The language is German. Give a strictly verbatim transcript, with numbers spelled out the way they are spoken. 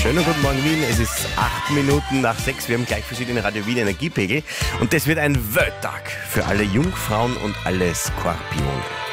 Schönen guten Morgen Wien, es ist acht Minuten nach sechs. Wir haben gleich für Sie den Radio Wien Energiepegel und das wird ein Welttag für alle Jungfrauen und alle Skorpione.